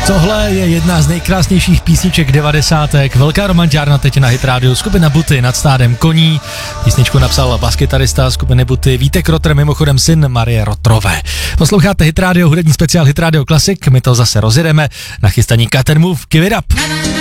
Tohle je jedna z nejkrásnějších písniček 90. Velká romanťárna teď na Hit Radio. Skupina Buty nad stádem koní. Písničku napsal baskytarista skupiny Buty Vítek Rotr, mimochodem syn Marie Rotrové. Posloucháte Hit Radio, hudební speciál Hit Radio Classic. My to zase rozjedeme. Nachystaní Cut and Move, give it up.